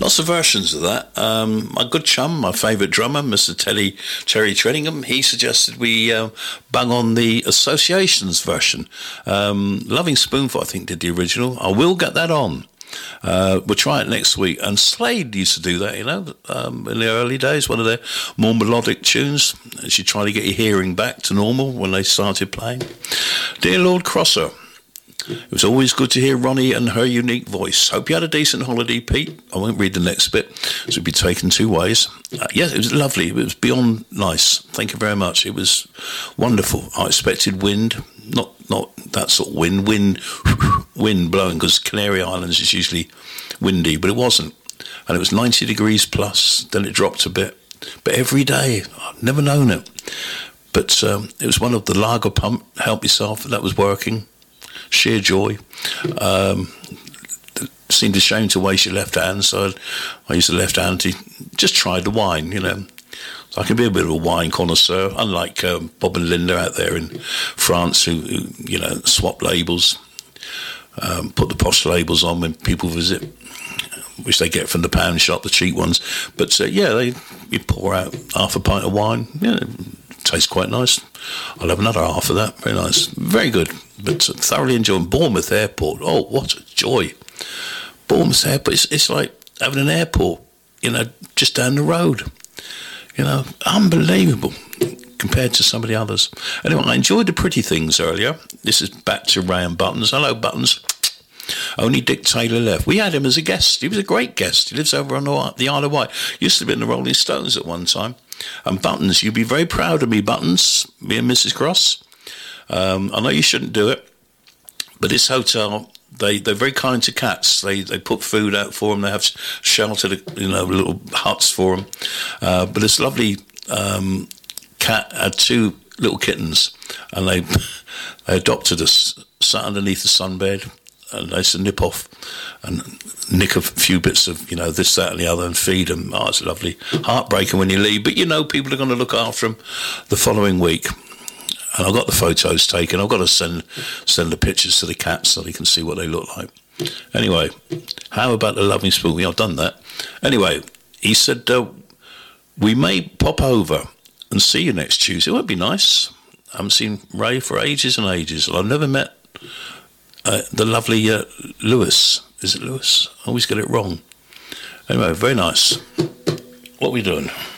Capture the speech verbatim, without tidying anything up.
Lots of versions of that. Um, my good chum, my favourite drummer, Mister Teddy Terry Treningham, he suggested we uh, bang on the Associations version. Um, Loving Spoonful, I think, did the original. I will get that on. Uh, we'll try it next week. And Slade used to do that, you know, um, in the early days, one of their more melodic tunes. She tried to get your hearing back to normal when they started playing. Dear Lord Crosser, it was always good to hear Ronnie and her unique voice. Hope you had a decent holiday, Pete. I won't read the next bit, so it'll be taken two ways. Uh, yes, it was lovely. It was beyond nice. Thank you very much. It was wonderful. I expected wind, not not that sort of wind, wind, wind blowing, because Canary Islands is usually windy, but it wasn't. And it was ninety degrees plus, then it dropped a bit. But every day, I've never known it. But um, it was one of the lager pump, help yourself, that was working. Sheer joy. Um, seemed ashamed to waste your left hand, so I used the left hand to just try the wine, you know. So I can be a bit of a wine connoisseur, unlike um, Bob and Linda out there in France who, who you know, swap labels, um, put the posh labels on when people visit, which they get from the pound shop, the cheap ones. But uh, yeah, they you pour out half a pint of wine. Yeah, it tastes quite nice. I'll have another half of that. Very nice, very good. But uh, thoroughly enjoying Bournemouth Airport. Oh, what a joy! Bournemouth Airport. It's, it's like having an airport, you know, just down the road. You know, unbelievable compared to some of the others. Anyway, I enjoyed the Pretty Things earlier. This is back to Ray and Buttons. Hello, Buttons. Only Dick Taylor left. We had him as a guest. He was a great guest. He lives over on the Isle of Wight. Used to be in the Rolling Stones at one time. And Buttons, you'd be very proud of me, Buttons, me and Missus Cross. Um, I know you shouldn't do it, but this hotel, they, they're very kind to cats. They they put food out for them. They have sheltered, you know, little huts for them. Uh, but this lovely um, cat had two little kittens, and they they adopted us, sat underneath the sunbed, and they used to nip off and nick a few bits of, you know, this, that and the other and feed them. Oh, it's lovely. Heartbreaking when you leave, but you know people are going to look after them the following week. And I've got the photos taken. I've got to send send the pictures to the cats so they can see what they look like. Anyway, how about the Loving Spoon? Yeah, I've done that. Anyway, he said, uh, we may pop over and see you next Tuesday. It would be nice. I haven't seen Ray for ages and ages. I've never met uh, the lovely uh, Lewis. Is it Lewis? I always get it wrong. Anyway, very nice. What are we doing?